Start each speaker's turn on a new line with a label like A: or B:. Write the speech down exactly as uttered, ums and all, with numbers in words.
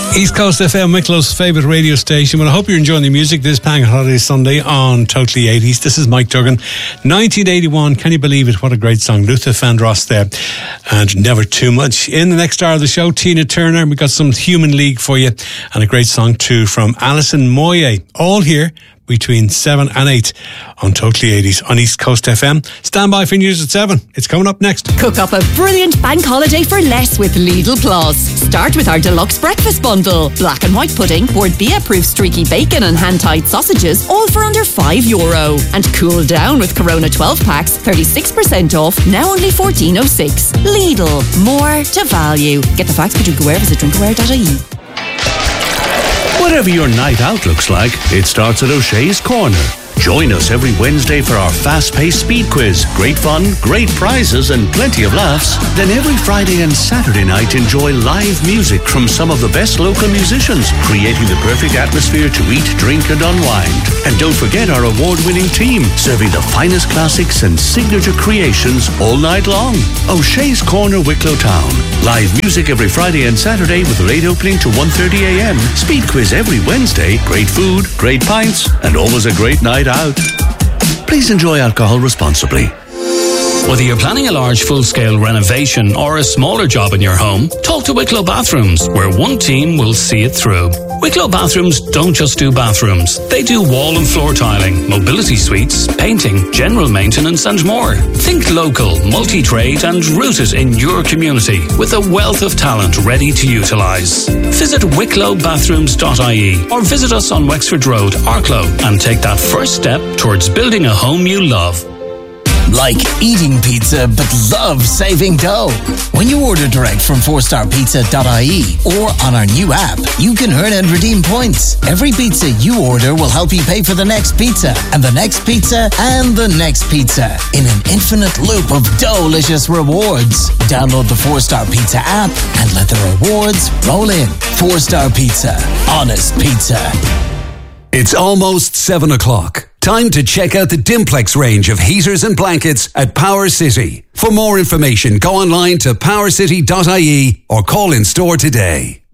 A: East Coast F M, Wicklow's favourite radio station. Well, I hope you're enjoying the music this Bank Holiday Sunday on Totally eighties. This is Mike Duggan. nineteen eighty-one, can you believe it? What a great song. Luther Vandross there. And Never Too Much. In the next hour of the show, Tina Turner. We've got some Human League for you. And a great song too from Alison Moyet. All here between seven and eight on Totally eighties on East Coast F M. Stand by for news at seven. It's coming up next.
B: Cook up a brilliant bank holiday for less with Lidl Plus. Start with our deluxe breakfast bundle. Black and white pudding, Bord Bia-proof streaky bacon and hand-tied sausages, all for under five euro. And cool down with Corona twelve packs, thirty-six percent off, now only fourteen oh six. Lidl, more to value. Get the facts for Drinkaware, visit drinkaware dot I E.
C: Whatever your night out looks like, it starts at O'Shea's Corner. Join us every Wednesday for our fast-paced speed quiz. Great fun, great prizes and plenty of laughs. Then every Friday and Saturday night, enjoy live music from some of the best local musicians, creating the perfect atmosphere to eat, drink and unwind. And don't forget our award-winning team, serving the finest classics and signature creations all night long. O'Shea's Corner, Wicklow Town. Live music every Friday and Saturday with late opening to one thirty a.m. Speed quiz every Wednesday. Great food, great pints and always a great night out. Please enjoy alcohol responsibly.
D: Whether you're planning a large full-scale renovation or a smaller job in your home, talk to Wicklow Bathrooms, where one team will see it through. Wicklow Bathrooms don't just do bathrooms. They do wall and floor tiling, mobility suites, painting, general maintenance and more. Think local, multi-trade and rooted in your community with a wealth of talent ready to utilise. Visit wicklow bathrooms dot I E or visit us on Wexford Road, Arklow, and take that first step towards building a home you love.
E: Like eating pizza but love saving dough. When you order direct from four star pizza dot I E or on our new app, you can earn and redeem points. Every pizza you order will help you pay for the next pizza and the next pizza and the next pizza in an infinite loop of delicious rewards. Download the four star Pizza app and let the rewards roll in. four star Pizza. Honest pizza.
F: It's almost seven o'clock. Time to check out the Dimplex range of heaters and blankets at Power City. For more information, go online to power city dot I E or call in store today.